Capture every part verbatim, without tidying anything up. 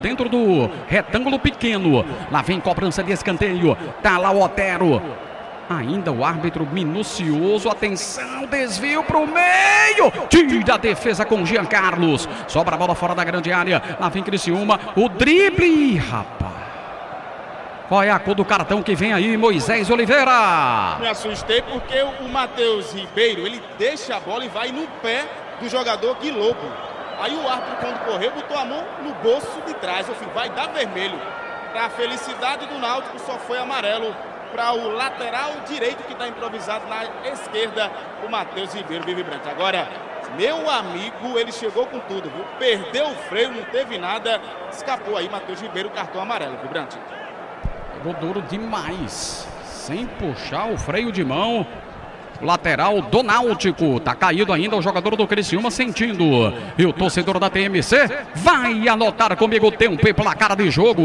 Dentro do retângulo pequeno. Lá vem cobrança de escanteio. Tá lá o Otero. Ainda o árbitro minucioso. Atenção, desvio pro meio. Tira a defesa com Jean Carlos. Sobra a bola fora da grande área. Lá vem Criciúma. O drible. Rapaz. Qual é a cor do cartão que vem aí, Moisés Oliveira? Me assustei porque o Matheus Ribeiro, ele deixa a bola e vai no pé do jogador Gui Lobo. Aí o árbitro, quando correu, botou a mão no bolso de trás. Enfim, vai dar vermelho. Para a felicidade do Náutico, só foi amarelo para o lateral direito, que está improvisado na esquerda, o Matheus Ribeiro Vibrante. Agora, meu amigo, ele chegou com tudo, viu? Perdeu o freio, não teve nada. Escapou aí, Matheus Ribeiro, cartão amarelo, Vibrante. Pegou duro demais. Sem puxar o freio de mão. Lateral do Náutico, tá caído ainda o jogador do Criciúma sentindo. E o torcedor da T M C vai anotar comigo o tempo e placar de jogo.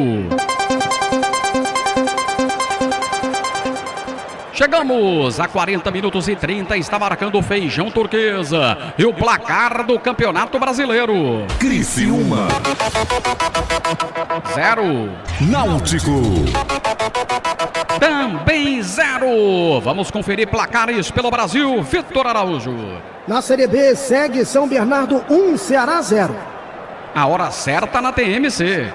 Chegamos a quarenta minutos e trinta, está marcando o Feijão Turquesa. E o placar do Campeonato Brasileiro. Criciúma. Zero. Náutico. Também zero. Vamos conferir placares pelo Brasil. Vitor Araújo. Na Série B segue São Bernardo um, Ceará zero. A hora certa na T M C.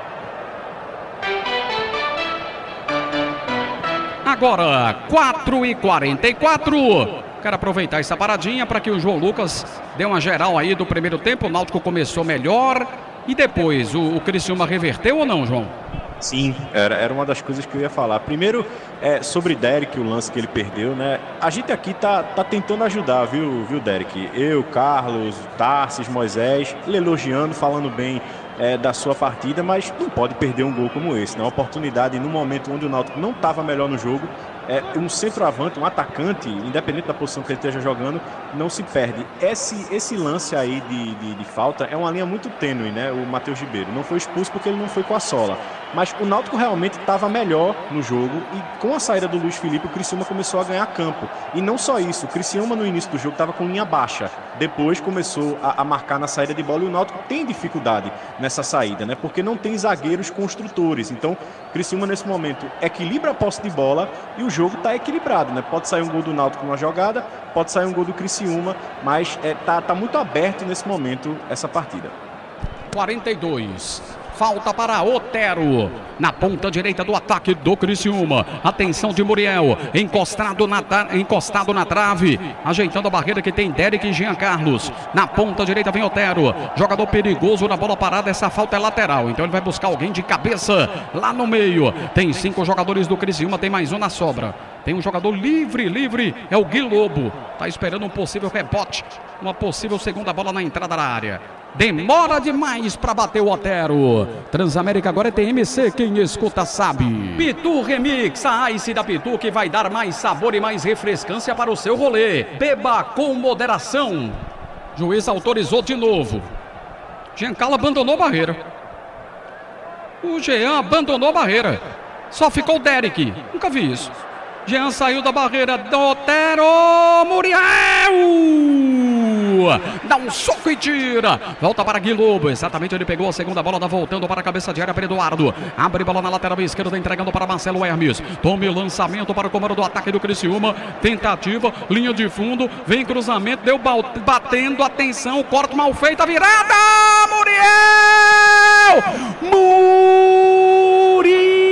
Agora, quatro e quarenta e quatro. Quero aproveitar essa paradinha para que o João Lucas dê uma geral aí do primeiro tempo. O Náutico começou melhor e depois o, o Criciúma reverteu ou não, João? Sim, era, era uma das coisas que eu ia falar. Primeiro, é, sobre Derek, o lance que ele perdeu, né? A gente aqui tá, tá tentando ajudar, viu, viu, Derek? Eu, Carlos, Tarsis, Moisés, ele elogiando, falando bem é, da sua partida, mas não pode perder um gol como esse, né? Uma oportunidade no momento onde o Náutico não estava melhor no jogo. É, um centroavante, um atacante, independente da posição que ele esteja jogando, não se perde. Esse, esse lance aí de, de, de falta é uma linha muito tênue, né? O Matheus Ribeiro não foi expulso porque ele não foi com a sola. Mas o Náutico realmente estava melhor no jogo e com a saída do Luiz Felipe, o Criciúma começou a ganhar campo. E não só isso, o Criciúma no início do jogo estava com linha baixa. Depois começou a, a marcar na saída de bola e o Náutico tem dificuldade nessa saída, né? Porque não tem zagueiros construtores. Então, o Criciúma nesse momento equilibra a posse de bola e o jogo está equilibrado, né? Pode sair um gol do Náutico numa jogada, pode sair um gol do Criciúma, mas é, tá, tá muito aberto nesse momento essa partida. quarenta e dois. Falta para Otero, na ponta direita do ataque do Criciúma. Atenção de Muriel, encostado na, encostado na trave, ajeitando a barreira que tem Derek e Jean Carlos. Na ponta direita vem Otero, jogador perigoso na bola parada, essa falta é lateral. Então ele vai buscar alguém de cabeça lá no meio. Tem cinco jogadores do Criciúma, tem mais um na sobra. Tem um jogador livre, livre, é o Gui Lobo. Tá esperando um possível rebote, uma possível segunda bola na entrada da área. Demora demais para bater o Otero. Transamérica agora é T M C, quem escuta sabe. Pitu Remix, a Ice da Pitu que vai dar mais sabor e mais refrescância para o seu rolê. Beba com moderação. Juiz autorizou de novo. Giancarlo abandonou a barreira. O Jean abandonou a barreira. Só ficou o Derek. Nunca vi isso. Jean saiu da barreira do Otero. Muriel! Dá um soco e tira. Volta para Gui Lobo. Exatamente, ele pegou a segunda bola, tá voltando para a cabeça de área para Eduardo. Abre bola na lateral esquerda, entregando para Marcelo Hermes. Tome o lançamento para o comando do ataque do Criciúma. Tentativa, linha de fundo. Vem cruzamento, deu batendo. Atenção, corte mal feito, a virada. Muriel!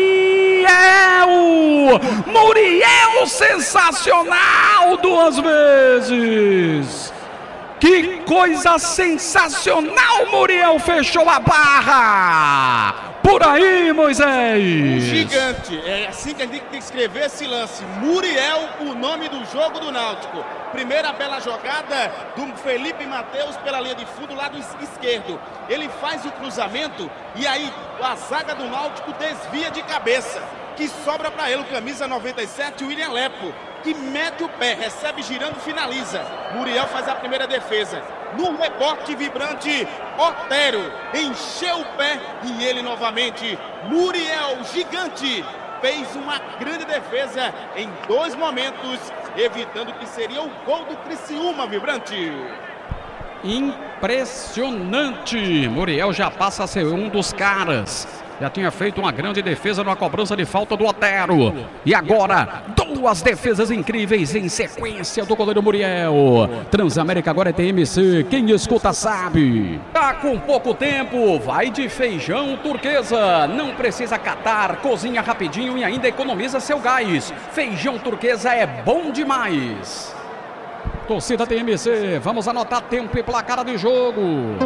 Muriel! Muriel sensacional duas vezes! Que coisa sensacional! Muriel fechou a barra! Por aí, Moisés! Um gigante, é assim que a gente tem que escrever esse lance. Muriel, o nome do jogo do Náutico. Primeira bela jogada do Felipe Matheus pela linha de fundo, lado esquerdo. Ele faz o cruzamento e aí a zaga do Náutico desvia de cabeça. Que sobra para ele, o camisa noventa e sete, William Lepo, que mete o pé, recebe girando, finaliza. Muriel faz a primeira defesa. No rebote vibrante, Otero encheu o pé e ele novamente, Muriel, gigante, fez uma grande defesa em dois momentos, evitando que seria o gol do Criciúma, vibrante. impressionante. Muriel já passa a ser um dos caras. Já tinha feito uma grande defesa numa cobrança de falta do Otero. E agora, duas defesas incríveis em sequência do goleiro Muriel. Transamérica agora é T M C. Quem escuta sabe. Tá com pouco tempo, vai de Feijão Turquesa. Não precisa catar, cozinha rapidinho e ainda economiza seu gás. Feijão Turquesa é bom demais. Torcida T M C, vamos anotar tempo e placar de jogo.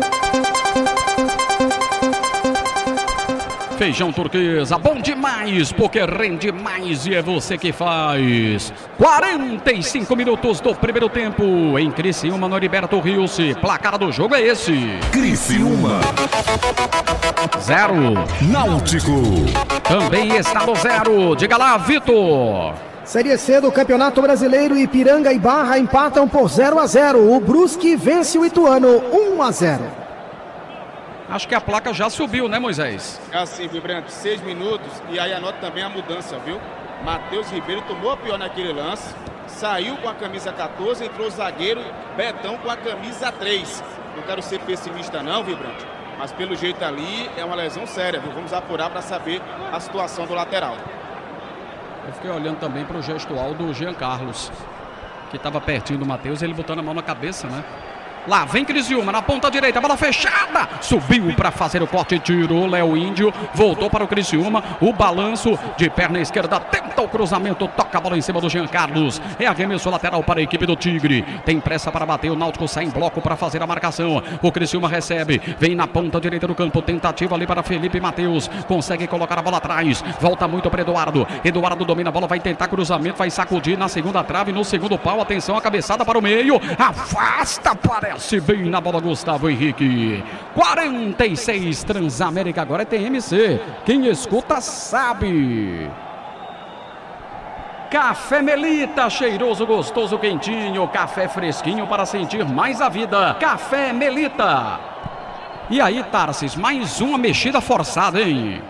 Feijão Turquesa, bom demais, porque rende mais e é você que faz. quarenta e cinco minutos do primeiro tempo em Criciúma, no Heriberto Rios. Placar do jogo é esse. Criciúma. Zero. Náutico. Também está no zero. Diga lá, Vitor. Série C do Campeonato Brasileiro, Ipiranga e Barra empatam por zero a zero. O Brusque vence o Ituano um a zero. Acho que a placa já subiu, né, Moisés? Já sim, Vibrante, seis minutos. E aí anota também a mudança, viu? Matheus Ribeiro tomou a pior naquele lance. Saiu com a camisa quatorze, entrou o zagueiro Betão com a camisa três. Não quero ser pessimista não, Vibrante. Mas pelo jeito ali é uma lesão séria, viu? Vamos apurar para saber a situação do lateral. Eu fiquei olhando também para o gestual do Jean Carlos, que estava pertinho do Matheus, ele botando a mão na cabeça, né? Lá vem Criciúma, na ponta direita, bola fechada, subiu para fazer o corte, tirou Léo Índio, voltou para o Criciúma, o balanço de perna esquerda, tenta o cruzamento, toca a bola em cima do Jean Carlos, é arremesso lateral para a equipe do Tigre, tem pressa para bater, o Náutico sai em bloco para fazer a marcação, o Criciúma recebe, vem na ponta direita do campo, tentativa ali para Felipe Matheus, consegue colocar a bola atrás, volta muito para Eduardo, Eduardo domina a bola, vai tentar cruzamento, vai sacudir na segunda trave, no segundo pau, atenção, a cabeçada para o meio, afasta, para Desce bem na bola Gustavo Henrique. quarenta e seis, Transamérica agora é T M C. Quem escuta sabe. Café Melita, cheiroso, gostoso, quentinho. Café fresquinho para sentir mais a vida. Café Melita. E aí, Tarsis, mais uma mexida forçada, hein?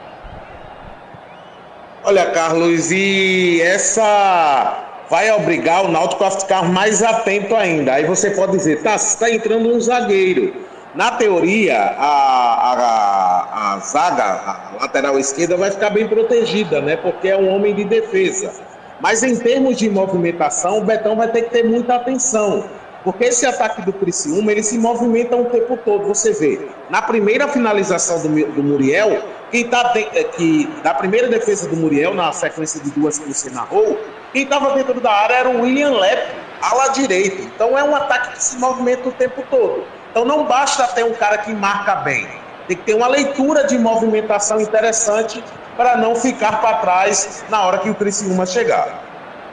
Olha, Carlos, e essa vai obrigar o Náutico a ficar mais atento ainda. Aí você pode dizer, tá, está entrando um zagueiro. Na teoria, a, a, a zaga, a lateral esquerda vai ficar bem protegida, né? Porque é um homem de defesa. Mas em termos de movimentação, o Betão vai ter que ter muita atenção. Porque esse ataque do Criciúma, ele se movimenta o tempo todo. Você vê, na primeira finalização do, do Muriel, quem tá de, que, na primeira defesa do Muriel, na sequência de duas que você narrou, quem estava dentro da área era o William Lepe, ala direita. Então é um ataque que se movimenta o tempo todo. Então não basta ter um cara que marca bem. Tem que ter uma leitura de movimentação interessante para não ficar para trás na hora que o Criciúma chegar.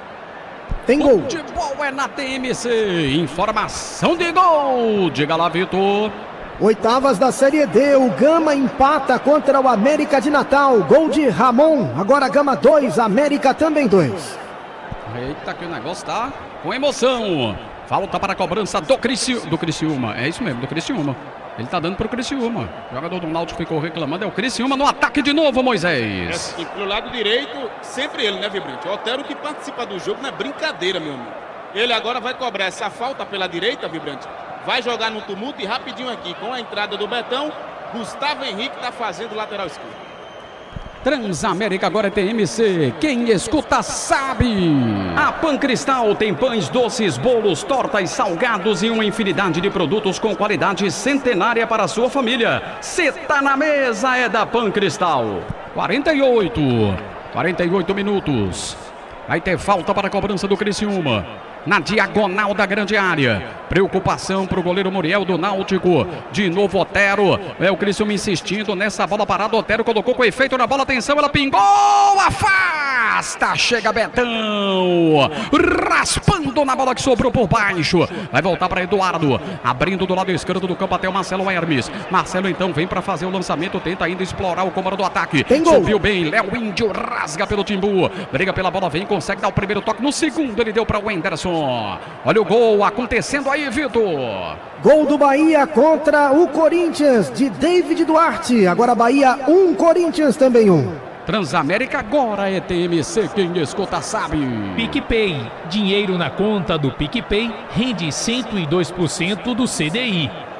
Tem gol. Futebol é na T M C. Informação de gol. Diga lá, Vitor. Oitavas da Série D, o Gama empata contra o América de Natal. Gol de Ramon. Agora Gama dois, América também dois. Eita, que o negócio tá com emoção. Falta para a cobrança do, Crici... do Criciúma. É isso mesmo, do Criciúma. Ele tá dando pro Criciúma. O jogador do Náutico ficou reclamando. É o Criciúma no ataque de novo, Moisés. É, e pelo lado direito, sempre ele, né, Vibrante? O Otero que participa do jogo não é brincadeira, meu amigo. Ele agora vai cobrar essa falta pela direita, Vibrante. Vai jogar no tumulto e rapidinho aqui, com a entrada do Betão, Gustavo Henrique tá fazendo o lateral esquerdo. Transamérica agora é T M C. Quem escuta sabe. A Pancristal tem pães, doces, bolos, tortas, salgados e uma infinidade de produtos com qualidade centenária para a sua família. Cê tá na mesa, é da Pancristal. quarenta e oito. quarenta e oito minutos. Vai ter falta para a cobrança do Criciúma. Na diagonal da grande área. Preocupação para o goleiro Muriel do Náutico. De novo Otero. É o Criciúma insistindo nessa bola parada. Otero colocou com efeito na bola. Atenção, ela pingou. Afasta. Chega Betão. Raspando na bola que sobrou por baixo. Vai voltar para Eduardo. Abrindo do lado esquerdo do campo até o Marcelo Hermes. Marcelo então vem para fazer o lançamento. Tenta ainda explorar o comando do ataque. Subiu bem. Léo Índio rasga pelo Timbu. Briga pela bola. Vem. Consegue dar o primeiro toque. No segundo ele deu para o Anderson. Olha o gol acontecendo aí, Vitor. Gol do Bahia contra o Corinthians, de David Duarte. Agora Bahia um, Corinthians também um. Transamérica agora é T M C, quem escuta sabe. PicPay, dinheiro na conta do PicPay rende cento e dois por cento do C D I.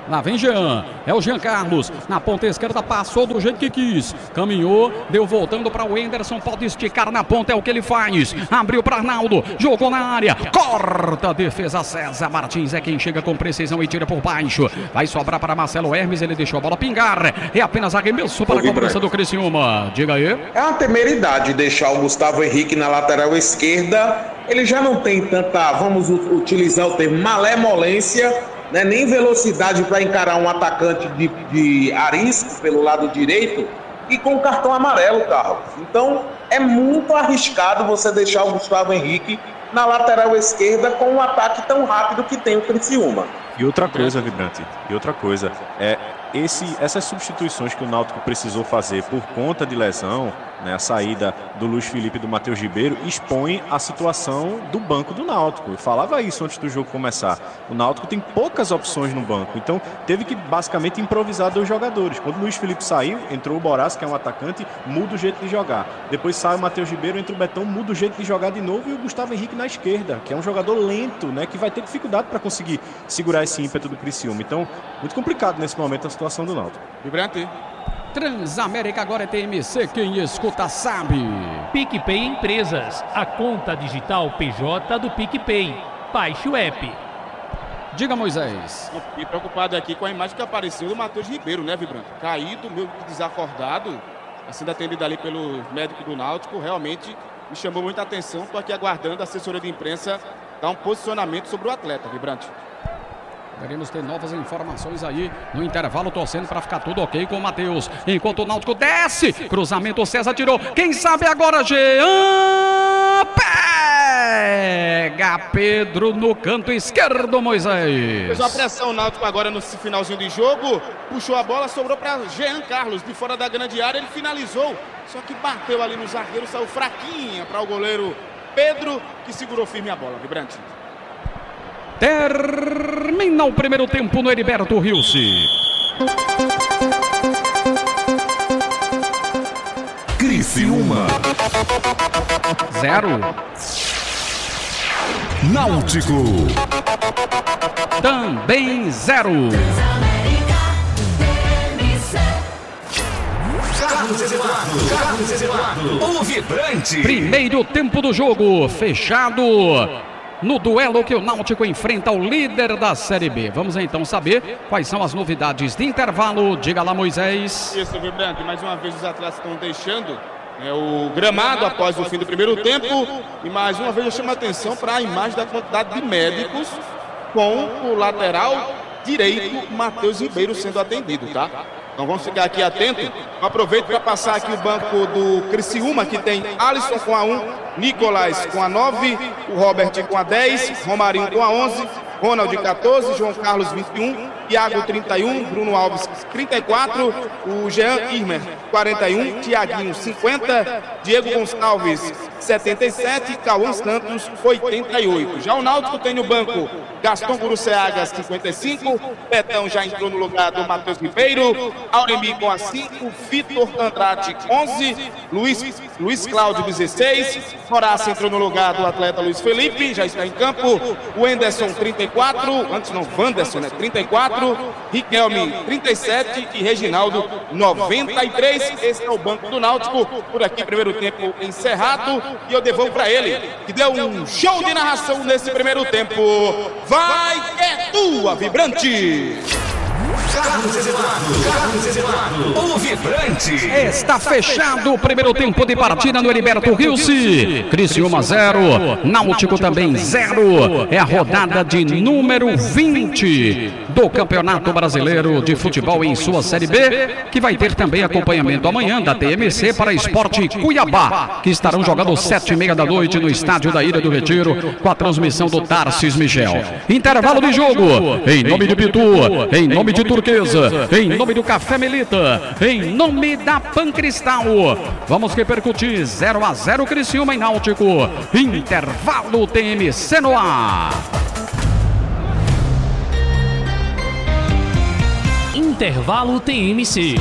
Lá vem Jean, é o Jean Carlos, na ponta esquerda, passou do jeito que quis, caminhou, deu voltando para o Enderson, pode esticar na ponta, é o que ele faz, abriu para Arnaldo, jogou na área, corta a defesa, César Martins é quem chega com precisão e tira por baixo, vai sobrar para Marcelo Hermes, ele deixou a bola pingar, é apenas arremesso para a cobrança do Criciúma, diga aí. É uma temeridade deixar o Gustavo Henrique na lateral esquerda, ele já não tem tanta, vamos utilizar o termo, malemolência, né, nem velocidade para encarar um atacante de, de arisco pelo lado direito e com cartão amarelo, Carlos. Então é muito arriscado você deixar o Gustavo Henrique na lateral esquerda com um ataque tão rápido que tem o Criciúma. E outra coisa, Vibrante, e outra coisa, é esse, essas substituições que o Náutico precisou fazer por conta de lesão, né, a saída do Luiz Felipe e do Matheus Ribeiro, expõe a situação do banco do Náutico. Eu falava isso antes do jogo começar. O Náutico tem poucas opções no banco, então teve que basicamente improvisar dois jogadores. Quando o Luiz Felipe saiu, entrou o Borás, que é um atacante, muda o jeito de jogar. Depois sai o Matheus Ribeiro, entra o Betão, muda o jeito de jogar de novo, e o Gustavo Henrique na esquerda, que é um jogador lento, né, que vai ter dificuldade para conseguir segurar esse ímpeto do Criciúma. Então, muito complicado nesse momento a situação do Náutico. Vibrante. Transamérica agora é T M C, quem escuta sabe. PicPay Empresas, a conta digital P J do PicPay. Baixe o app. Diga, Moisés. Eu fiquei preocupado aqui com a imagem que apareceu do Matheus Ribeiro, né, Vibrante? Caído, meio desacordado, sendo atendido ali pelo médico do Náutico, realmente me chamou muita atenção. Estou aqui aguardando a assessoria de imprensa dar um posicionamento sobre o atleta, Vibrante. Queremos ter novas informações aí no intervalo, torcendo para ficar tudo ok com o Matheus. Enquanto o Náutico desce, cruzamento, o César tirou. Quem sabe agora, Jean pega Pedro no canto esquerdo, Moisés. Fez uma pressão o Náutico agora no finalzinho de jogo, puxou a bola, sobrou para Jean Carlos, de fora da grande área, ele finalizou, só que bateu ali no zagueiro, saiu fraquinha para o goleiro Pedro, que segurou firme a bola, Vibrante. Termina o primeiro tempo no Heriberto Rilse. Criciúma Zero. Náutico também zero. Carlos Eduardo, Carlos Eduardo, o Vibrante. Primeiro tempo do jogo, fechado no duelo que o Náutico enfrenta o líder da Série B. Vamos então saber quais são as novidades de intervalo. Diga lá, Moisés. Isso, Vibrante, mais uma vez os atletas estão deixando é, o gramado após o fim do primeiro tempo. E mais uma vez eu chamo a atenção para a imagem da quantidade de médicos com o lateral direito, Matheus Ribeiro, sendo atendido, tá? Então vamos ficar aqui atentos. Aproveito para passar aqui o banco do Criciúma, que tem Alisson com a um, Nicolás com a nove, o Robert com a dez, Romarinho com a onze, Ronald catorze, João Carlos vinte e um, Thiago trinta e um, Bruno Alves trinta e quatro, o Jean Irmer quarenta e um, Thiaguinho cinquenta, Diego Gonçalves setenta e sete, Cauã Santos oitenta e oito. Já o Náutico tem no banco Gaston Guruceaga cinquenta e cinco, Betão já entrou no lugar do Matheus Ribeiro, Auremi com a cinco, Vitor Andrade onze, Luiz, Luiz Cláudio dezesseis, Horácio entrou no lugar do atleta Luiz Felipe, já está em campo, o Enderson trinta e quatro, antes não, Wanderson, né, trinta e quatro, Riquelme trinta e sete e Reginaldo noventa e três. Esse é o banco do Náutico. Por aqui, primeiro tempo encerrado, e eu devolvo para ele, que deu um show de narração nesse primeiro tempo. Vai que é tua, Vibrante! Carlos Eduardo, Carlos Eduardo, o Vibrante. Está fechado o primeiro tempo de partida no Heriberto Rilse. Criciúma zero, Náutico também zero. É a rodada de número vinte do Campeonato Brasileiro de Futebol em sua Série B, que vai ter também acompanhamento amanhã da T M C para Esporte Cuiabá, que estarão jogando sete e meia da noite no estádio da Ilha do Retiro, com a transmissão do Tarcis Michel. Intervalo de jogo, em nome de Pitu, em nome de Turquesa, em nome do Café Melita, em nome da Pancristal. Vamos repercutir zero a zero Criciúma e Náutico. Intervalo T M C no ar. Intervalo T M C.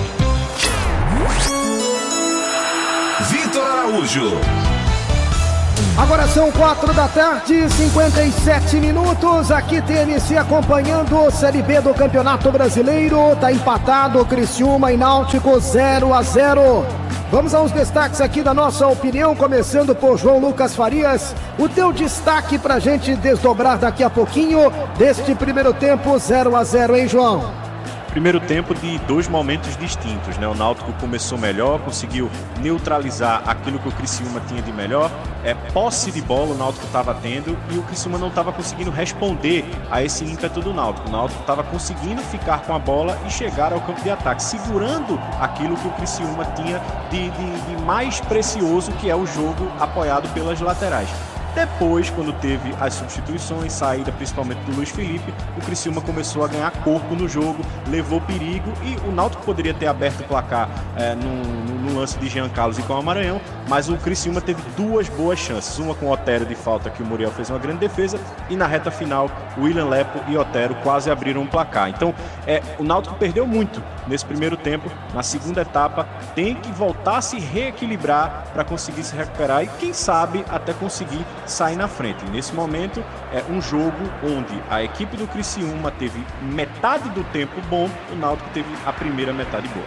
Vitor Araújo. Agora são quatro da tarde, cinquenta e sete minutos. Aqui T M C acompanhando a Série B do Campeonato Brasileiro. Tá empatado Criciúma e Náutico zero a zero. Vamos aos destaques aqui da nossa opinião, começando por João Lucas Farias. O teu destaque pra gente desdobrar daqui a pouquinho deste primeiro tempo zero a zero, hein, João? Primeiro tempo de dois momentos distintos, né? O Náutico começou melhor, conseguiu neutralizar aquilo que o Criciúma tinha de melhor. É, posse de bola o Náutico estava tendo e o Criciúma não estava conseguindo responder a esse ímpeto do Náutico. O Náutico estava conseguindo ficar com a bola e chegar ao campo de ataque, segurando aquilo que o Criciúma tinha de, de, de mais precioso, que é o jogo apoiado pelas laterais. Depois, quando teve as substituições, saída principalmente do Luiz Felipe, o Criciúma começou a ganhar corpo no jogo, levou perigo e o Náutico poderia ter aberto o placar é, no, no lance de Jean Carlos e com o Maranhão, mas o Criciúma teve duas boas chances, uma com o Otero de falta, que o Muriel fez uma grande defesa, e na reta final, o William Lepo e Otero quase abriram o placar. Então, é, o Náutico perdeu muito nesse primeiro tempo. Na segunda etapa, tem que voltar a se reequilibrar para conseguir se recuperar e, quem sabe, até conseguir sair na frente. E nesse momento, é um jogo onde a equipe do Criciúma teve metade do tempo bom, o Náutico teve a primeira metade boa.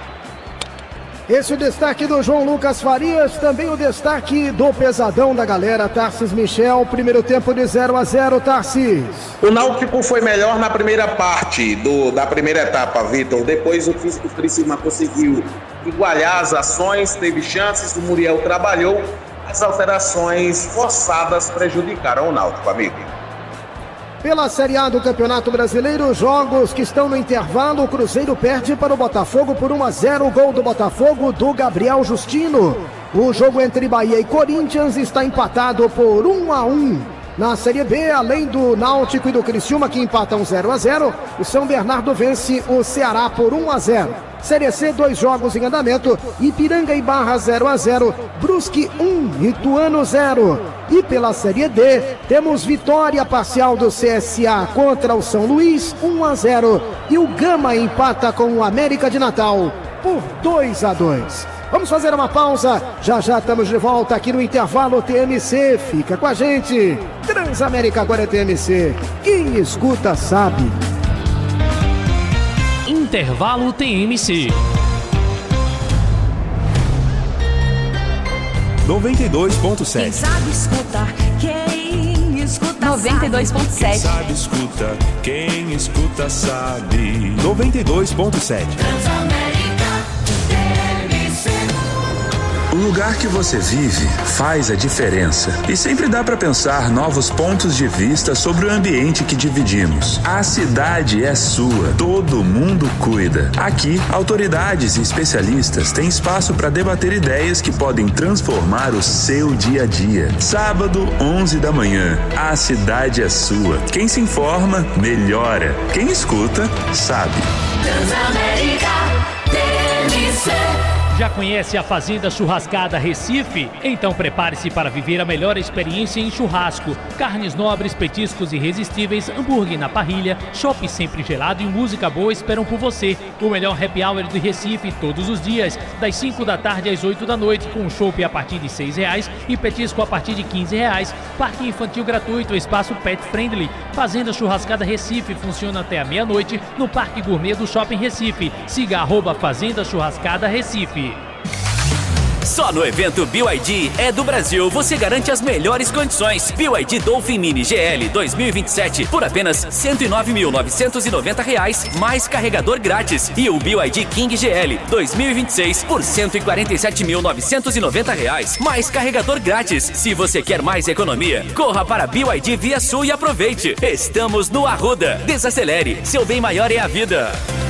Esse é o destaque do João Lucas Farias, também o destaque do pesadão da galera, Tarcis Michel, primeiro tempo de zero a zero, Tarcis. O Náutico foi melhor na primeira parte do, da primeira etapa, Vitor. Depois o Criciúma conseguiu igualar as ações, teve chances, o Muriel trabalhou, as alterações forçadas prejudicaram o Náutico, amigo. Pela Série A do Campeonato Brasileiro, jogos que estão no intervalo, o Cruzeiro perde para o Botafogo por um a zero, gol do Botafogo do Gabriel Justino. O jogo entre Bahia e Corinthians está empatado por um a um. Na Série B, além do Náutico e do Criciúma, que empatam zero a zero, o São Bernardo vence o Ceará por um a zero. Série C, dois jogos em andamento, Ipiranga e Barra zero a zero, Brusque um, Ituano zero. E pela Série D, temos vitória parcial do C S A contra o São Luís, um a zero. E o Gama empata com o América de Natal por dois a dois. Vamos fazer uma pausa, já já estamos de volta aqui no Intervalo T M C. Fica com a gente, Transamérica agora é T M C, quem escuta sabe. Intervalo T M C. noventa e dois ponto sete. Quem sabe escutar, quem escuta noventa e dois ponto sete. Quem sabe escuta, quem escuta sabe. noventa e dois ponto sete. O lugar que você vive faz a diferença e sempre dá para pensar novos pontos de vista sobre o ambiente que dividimos. A cidade é sua, todo mundo cuida. Aqui, autoridades e especialistas têm espaço para debater ideias que podem transformar o seu dia a dia. Sábado, onze da manhã, a cidade é sua. Quem se informa, melhora. Quem escuta, sabe. Transamérica T M C. Já conhece a Fazenda Churrascada Recife? Então prepare-se para viver a melhor experiência em churrasco. Carnes nobres, petiscos irresistíveis, hambúrguer na parrilha, chopp sempre gelado e música boa esperam por você. O melhor happy hour do Recife todos os dias, das cinco da tarde às oito da noite, com chopp a partir de seis reais e petisco a partir de quinze reais. Parque infantil gratuito, espaço pet friendly. Fazenda Churrascada Recife funciona até a meia-noite no Parque Gourmet do Shopping Recife. Siga arroba Fazenda Churrascada Recife. Só no evento B Y D é do Brasil você garante as melhores condições. B Y D Dolphin Mini G L dois mil e vinte e sete por apenas cento e nove mil novecentos e noventa reais mais carregador grátis. E o B Y D King G L dois mil e vinte e seis por cento e quarenta e sete mil novecentos e noventa reais mais carregador grátis. Se você quer mais economia, corra para B Y D Via Sul e aproveite. Estamos no Arruda. Desacelere, seu bem maior é a vida.